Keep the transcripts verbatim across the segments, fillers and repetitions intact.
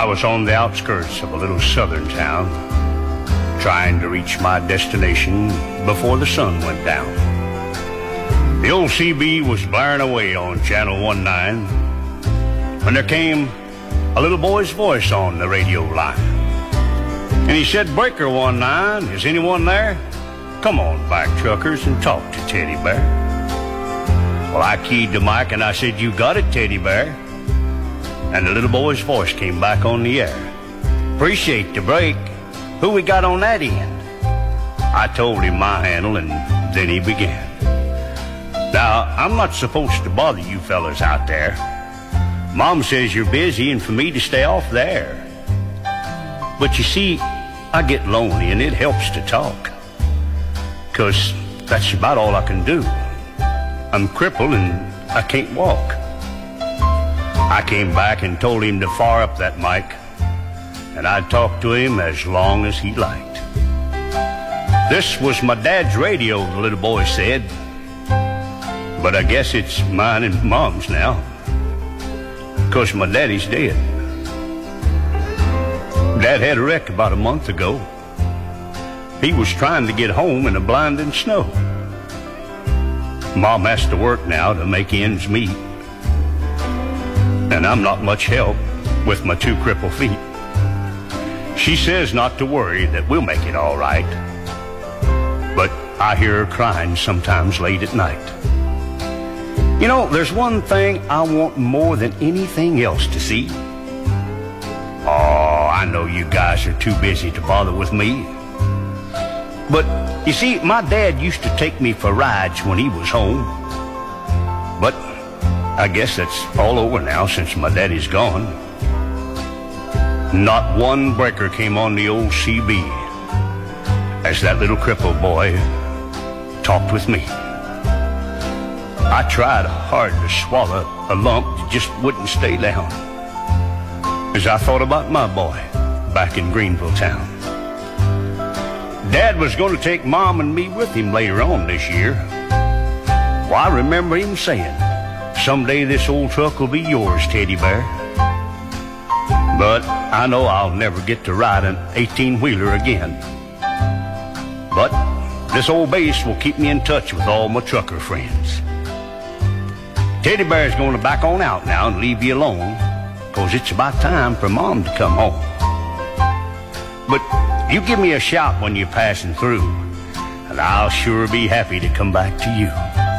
I was on the outskirts of a little southern town, trying to reach my destination before the sun went down. The old C B was blaring away on Channel nineteen when there came a little boy's voice on the radio line. And he said, "Breaker nineteen, is anyone there? Come on back, truckers, and talk to Teddy Bear." Well, I keyed the mic and I said, "You got it, Teddy Bear." And the little boy's voice came back on the air. "Appreciate the break. Who we got on that end?" I told him my handle, and then he began. "Now, I'm not supposed to bother you fellas out there. Mom says you're busy and for me to stay off the air. But you see, I get lonely and it helps to talk, 'cause that's about all I can do. I'm crippled and I can't walk." I came back and told him to fire up that mic, and I'd talk to him as long as he liked. "This was my dad's radio," the little boy said, "but I guess it's mine and Mom's now, 'cause my daddy's dead. Dad had a wreck about a month ago. He was trying to get home in the blinding snow. Mom has to work now to make ends meet, and I'm not much help with my two crippled feet. She says not to worry, that we'll make it all right, but I hear her crying sometimes late at night. You know, there's one thing I want more than anything else to see. Oh, I know you guys are too busy to bother with me, but you see, my dad used to take me for rides when he was home. But I guess that's all over now since my daddy's gone. Not one breaker came on the old C B as that little crippled boy talked with me. I tried hard to swallow a lump that just wouldn't stay down as I thought about my boy back in Greenville town. Dad was going to take Mom and me with him later on this year. Well, I remember him saying, "Someday this old truck will be yours, Teddy Bear." But I know I'll never get to ride an eighteen-wheeler again. But this old base will keep me in touch with all my trucker friends. Teddy Bear's going to back on out now and leave you alone, 'cause it's about time for Mom to come home. But you give me a shout when you're passing through, and I'll sure be happy to come back to you.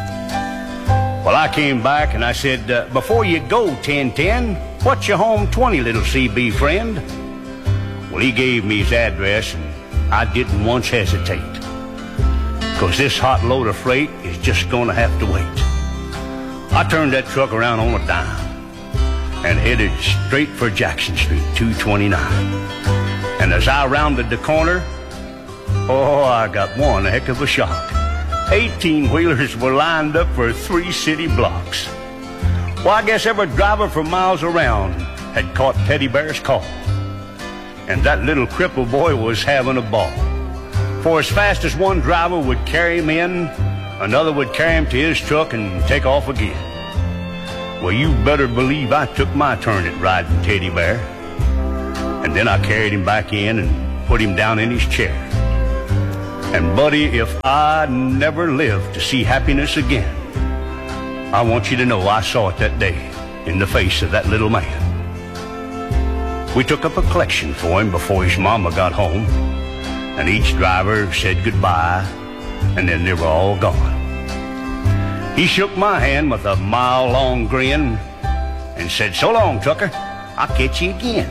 Well, I came back and I said, uh, "Before you go, ten ten, what's your home twenty, little C B friend?" Well, he gave me his address, and I didn't once hesitate, 'cause this hot load of freight is just going to have to wait. I turned that truck around on a dime and headed straight for Jackson Street, two twenty-nine. And as I rounded the corner, oh, I got one heck of a shock. eighteen-wheelers were lined up for three city blocks. Well, I guess every driver for miles around had caught Teddy Bear's call. And that little crippled boy was having a ball. For as fast as one driver would carry him in, another would carry him to his truck and take off again. Well, you better believe I took my turn at riding Teddy Bear. And then I carried him back in and put him down in his chair. And buddy, if I never live to see happiness again, I want you to know I saw it that day in the face of that little man. We took up a collection for him before his mama got home, and each driver said goodbye, and then they were all gone. He shook my hand with a mile-long grin and said, "So long, trucker. I'll catch you again."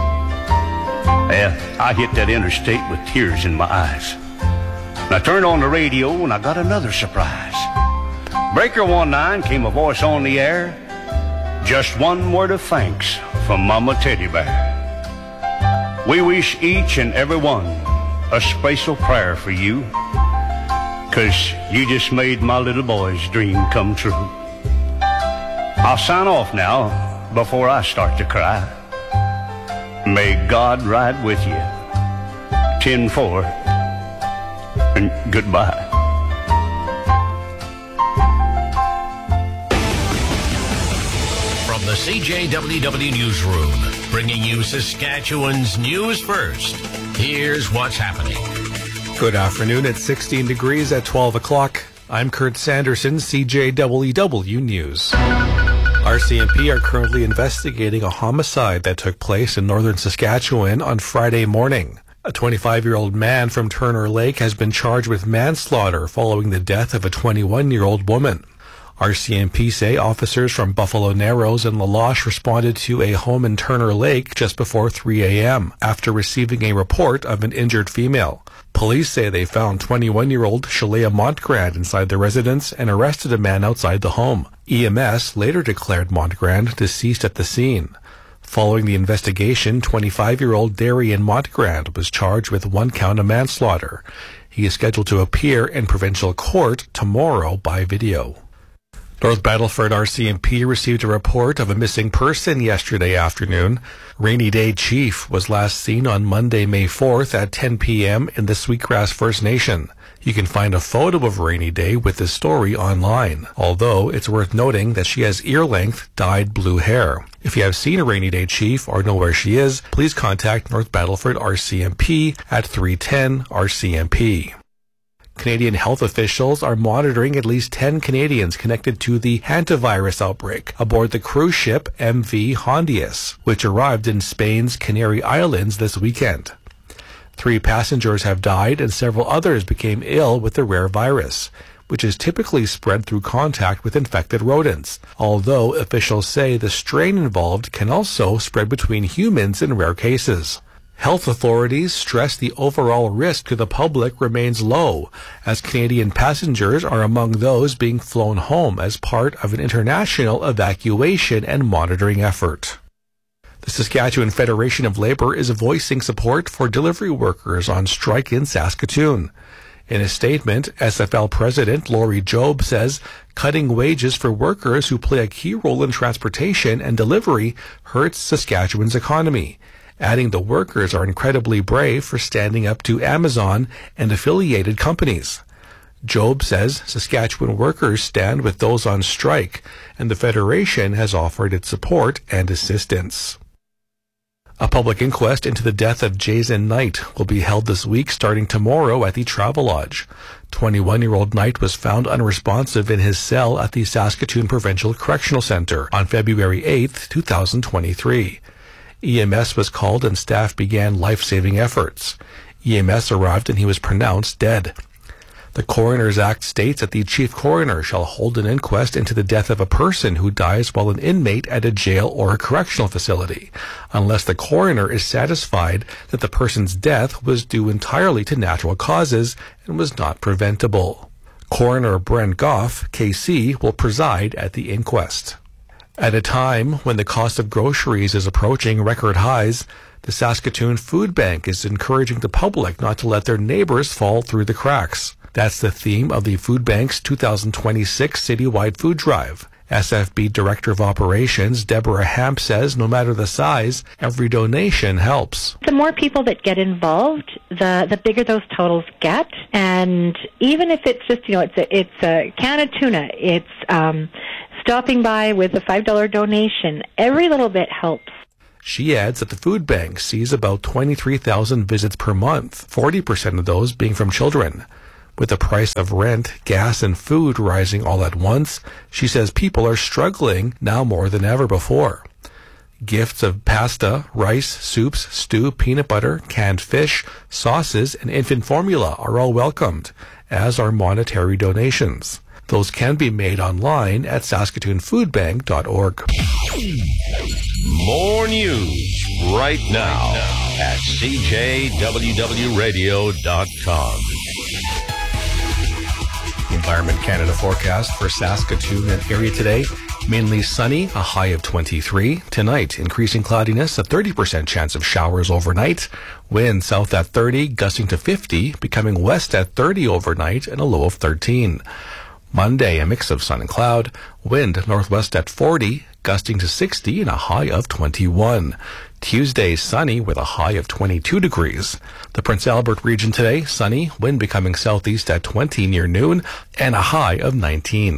Yeah, I hit that interstate with tears in my eyes. And I turned on the radio and I got another surprise. Breaker nineteen came a voice on the air. Just one word of thanks from Mama Teddy Bear. "We wish each and every one a special prayer for you, 'cause you just made my little boy's dream come true." I'll sign off now before I start to cry. May God ride with you. ten four, and goodbye. From the C J W W Newsroom, bringing you Saskatchewan's news first. Here's what's happening. Good afternoon. It's sixteen degrees at twelve o'clock. I'm Kurt Sanderson, C J W W News. R C M P are currently investigating a homicide that took place in northern Saskatchewan on Friday morning. A twenty-five-year-old man from Turner Lake has been charged with manslaughter following the death of a twenty-one-year-old woman. R C M P say officers from Buffalo Narrows and La Loche responded to a home in Turner Lake just before three a.m. after receiving a report of an injured female. Police say they found twenty-one-year-old Shalea Montgrand inside the residence and arrested a man outside the home. E M S later declared Montgrand deceased at the scene. Following the investigation, twenty-five-year-old Darian Montgrand was charged with one count of manslaughter. He is scheduled to appear in provincial court tomorrow by video. North Battleford R C M P received a report of a missing person yesterday afternoon. Rainy Day Chief was last seen on Monday, May fourth at ten p.m. in the Sweetgrass First Nation. You can find a photo of Rainy Day with the story online, although it's worth noting that she has ear-length dyed blue hair. If you have seen a Rainy Day Chief or know where she is, please contact North Battleford R C M P at three ten R C M P. Canadian health officials are monitoring at least ten Canadians connected to the hantavirus outbreak aboard the cruise ship M V Hondius, which arrived in Spain's Canary Islands this weekend. Three passengers have died and several others became ill with the rare virus, which is typically spread through contact with infected rodents, although officials say the strain involved can also spread between humans in rare cases. Health authorities stress the overall risk to the public remains low, as Canadian passengers are among those being flown home as part of an international evacuation and monitoring effort. The Saskatchewan Federation of Labour is voicing support for delivery workers on strike in Saskatoon. In a statement, S F L President Laurie Job says cutting wages for workers who play a key role in transportation and delivery hurts Saskatchewan's economy, adding the workers are incredibly brave for standing up to Amazon and affiliated companies. Job says Saskatchewan workers stand with those on strike, and the Federation has offered its support and assistance. A public inquest into the death of Jason Knight will be held this week starting tomorrow at the Travelodge. twenty-one-year-old Knight was found unresponsive in his cell at the Saskatoon Provincial Correctional Centre on February eighth, twenty twenty-three. E M S was called and staff began life-saving efforts. E M S arrived and he was pronounced dead. The Coroner's Act states that the chief coroner shall hold an inquest into the death of a person who dies while an inmate at a jail or a correctional facility, unless the coroner is satisfied that the person's death was due entirely to natural causes and was not preventable. Coroner Brent Goff, K C, will preside at the inquest. At a time when the cost of groceries is approaching record highs, the Saskatoon Food Bank is encouraging the public not to let their neighbors fall through the cracks. That's the theme of the Food Bank's two thousand twenty-six citywide food drive. S F B Director of Operations Deborah Hamp says no matter the size, every donation helps. The more people that get involved, the the bigger those totals get. And even if it's just, you know, it's a, it's a can of tuna, it's um, stopping by with a five dollar donation, every little bit helps. She adds that the food bank sees about twenty-three thousand visits per month, forty percent of those being from children. With the price of rent, gas, and food rising all at once, she says people are struggling now more than ever before. Gifts of pasta, rice, soups, stew, peanut butter, canned fish, sauces, and infant formula are all welcomed, as are monetary donations. Those can be made online at saskatoon food bank dot org. More news right now at c j w w radio dot com. Environment Canada forecast for Saskatoon and area today. Mainly sunny, a high of twenty-three. Tonight, increasing cloudiness, a thirty percent chance of showers overnight. Wind south at thirty, gusting to fifty, becoming west at thirty overnight, and a low of thirteen. Monday, a mix of sun and cloud. Wind northwest at forty, gusting to sixty, and a high of twenty-one. Tuesday, sunny with a high of twenty-two degrees. The Prince Albert region today, sunny, wind becoming southeast at twenty near noon, and a high of nineteen.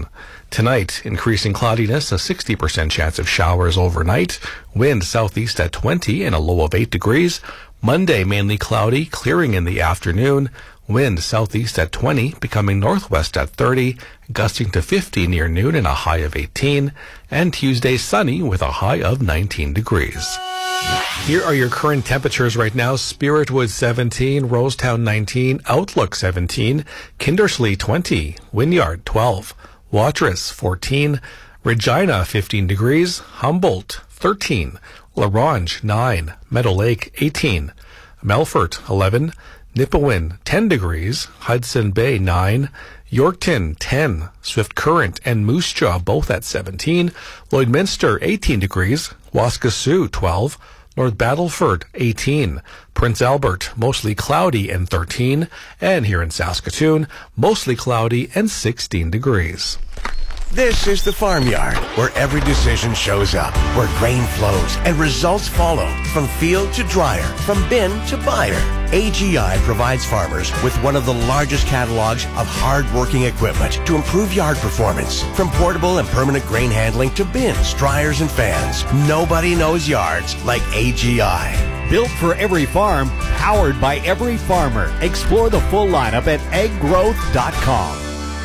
Tonight, increasing cloudiness, a sixty percent chance of showers overnight. Wind southeast at twenty and a low of eight degrees. Monday, mainly cloudy, clearing in the afternoon. Wind southeast at twenty, becoming northwest at thirty, gusting to fifty near noon and a high of eighteen. And Tuesday, sunny with a high of nineteen degrees. Here are your current temperatures right now. Spiritwood seventeen, Rosetown nineteen, Outlook seventeen, Kindersley twenty, Wynyard twelve, Watrous fourteen, Regina fifteen degrees, Humboldt thirteen, La Ronge nine, Meadow Lake eighteen, Melfort eleven, Nipawin ten degrees, Hudson Bay nine, Yorkton ten, Swift Current and Moose Jaw both at seventeen, Lloydminster eighteen degrees, Waskesiu twelve, North Battleford eighteen, Prince Albert mostly cloudy and thirteen, and here in Saskatoon mostly cloudy and sixteen degrees. This is the Farmyard, where every decision shows up, where grain flows and results follow, from field to dryer, from bin to buyer. A G I provides farmers with one of the largest catalogs of hard-working equipment to improve yard performance. From portable and permanent grain handling to bins, dryers, and fans, nobody knows yards like A G I. Built for every farm, powered by every farmer. Explore the full lineup at ag growth dot com.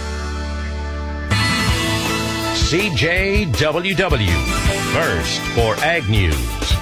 C J W W, first for Ag News.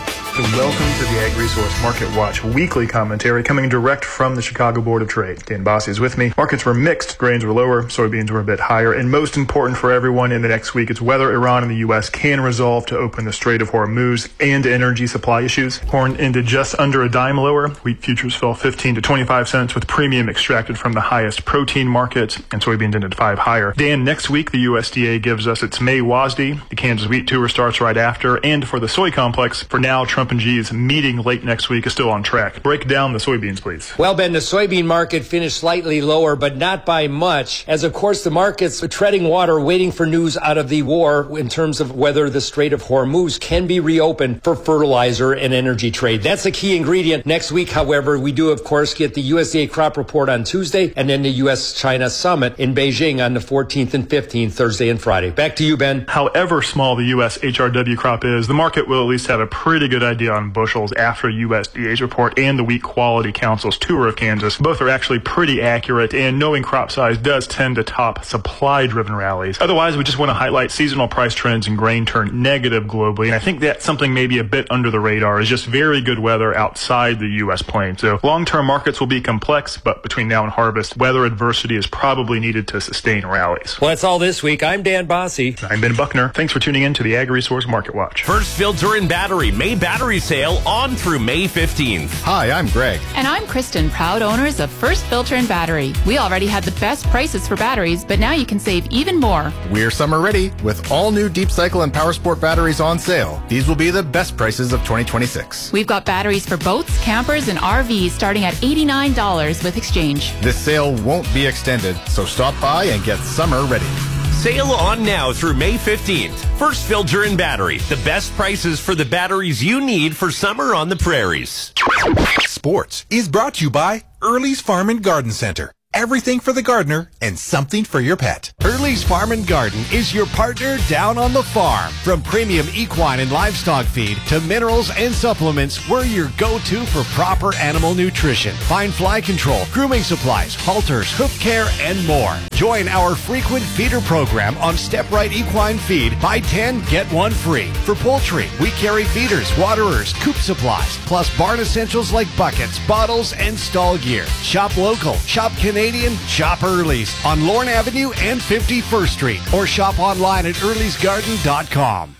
Welcome to the Ag Resource Market Watch weekly commentary coming direct from the Chicago Board of Trade. Dan Bosse is with me. Markets were mixed. Grains were lower. Soybeans were a bit higher. And most important for everyone in the next week is whether Iran and the U S can resolve to open the Strait of Hormuz and energy supply issues. Corn ended just under a dime lower. Wheat futures fell fifteen to twenty-five cents with premium extracted from the highest protein markets. And soybeans ended five higher. Dan, next week the U S D A gives us its May W A S D. The Kansas Wheat Tour starts right after. And for the soy complex, for now, Trump and G's meeting late next week is still on track. Break down the soybeans, please. Well, Ben, the soybean market finished slightly lower, but not by much, as of course the market's treading water, waiting for news out of the war in terms of whether the Strait of Hormuz can be reopened for fertilizer and energy trade. That's the key ingredient. Next week, however, we do of course get the U S D A crop report on Tuesday, and then the U S China summit in Beijing on the fourteenth and fifteenth, Thursday and Friday. Back to you, Ben. However small the U S H R W crop is, the market will at least have a pretty good idea on bushels after U S D A's report and the Wheat Quality Council's tour of Kansas. Both are actually pretty accurate, and knowing crop size does tend to top supply-driven rallies. Otherwise, we just want to highlight seasonal price trends and grain turn negative globally, and I think that's something maybe a bit under the radar is just very good weather outside the U S plain. So long-term markets will be complex, but between now and harvest, weather adversity is probably needed to sustain rallies. Well, that's all this week. I'm Dan Bosse. I'm Ben Buckner. Thanks for tuning in to the Ag Resource Market Watch. First Filter and Battery May Battery Sale on through May fifteenth. Hi, I'm Greg. And I'm Kristen, proud owners of First Filter and Battery. We already had the best prices for batteries, but now you can save even more. We're summer ready with all new Deep Cycle and Power Sport batteries on sale. These will be the best prices of twenty twenty-six. We've got batteries for boats, campers, and R Vs starting at eighty-nine dollars with exchange. This sale won't be extended, so stop by and get summer ready. Sale on now through May fifteenth. First Filter and Battery. The best prices for the batteries you need for summer on the prairies. Sports is brought to you by Early's Farm and Garden Center. Everything for the gardener and something for your pet. Early's Farm and Garden is your partner down on the farm. From premium equine and livestock feed to minerals and supplements, we're your go-to for proper animal nutrition. Fine fly control, grooming supplies, halters, hoof care, and more. Join our frequent feeder program on Step Right Equine Feed. Buy ten, get one free. For poultry, we carry feeders, waterers, coop supplies, plus barn essentials like buckets, bottles, and stall gear. Shop local, shop Canadian, shop Early's on Lorne Avenue and fifty-first Street, or shop online at earlys garden dot com.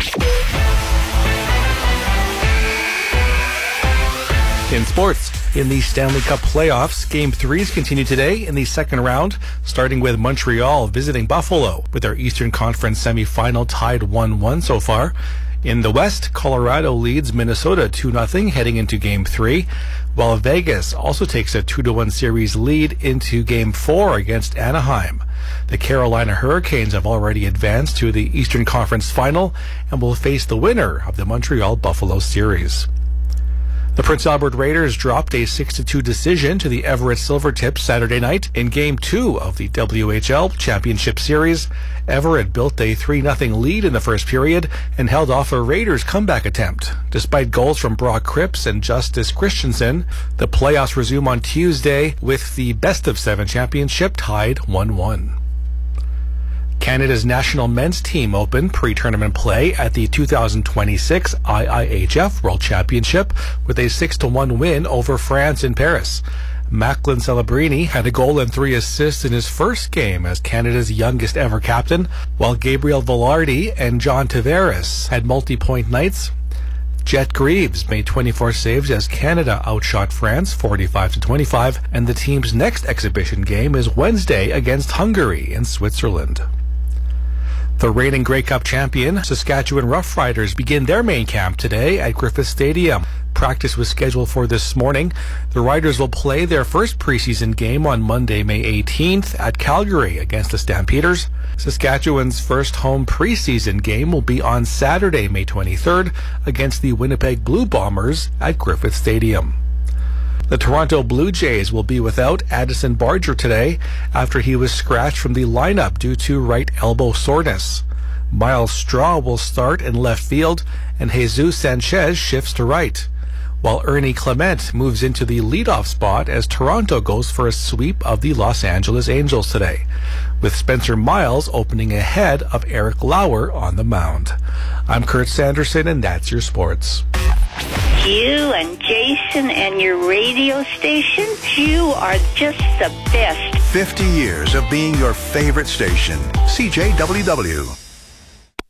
In sports, in the Stanley Cup playoffs, Game threes continue today in the second round, starting with Montreal visiting Buffalo, with their Eastern Conference semifinal tied one one so far. In the West, Colorado leads Minnesota two nothing heading into Game three, while Vegas also takes a two to one series lead into Game four against Anaheim. The Carolina Hurricanes have already advanced to the Eastern Conference final and will face the winner of the Montreal-Buffalo series. The Prince Albert Raiders dropped a six to two decision to the Everett Silvertips Saturday night in Game two of the W H L Championship Series. Everett built a three nothing lead in the first period and held off a Raiders comeback attempt. Despite goals from Brock Cripps and Justice Christensen, the playoffs resume on Tuesday with the best-of-seven championship tied one one. Canada's national men's team opened pre-tournament play at the two thousand twenty-six I I H F World Championship with a six to one win over France in Paris. Macklin Celebrini had a goal and three assists in his first game as Canada's youngest ever captain, while Gabriel Velarde and John Tavares had multi-point nights. Jet Greaves made twenty-four saves as Canada outshot France forty-five to twenty-five, and the team's next exhibition game is Wednesday against Hungary in Switzerland. The reigning Grey Cup champion, Saskatchewan Roughriders, begin their main camp today at Griffith Stadium. Practice was scheduled for this morning. The Riders will play their first preseason game on Monday, May eighteenth at Calgary against the Stampeders. Saskatchewan's first home preseason game will be on Saturday, May twenty-third against the Winnipeg Blue Bombers at Griffith Stadium. The Toronto Blue Jays will be without Addison Barger today after he was scratched from the lineup due to right elbow soreness. Miles Straw will start in left field and Jesus Sanchez shifts to right, while Ernie Clement moves into the leadoff spot as Toronto goes for a sweep of the Los Angeles Angels today, with Spencer Miles opening ahead of Eric Lauer on the mound. I'm Kurt Sanderson, and that's your sports. You and Jason and your radio station, you are just the best. fifty years of being your favorite station. C J W W.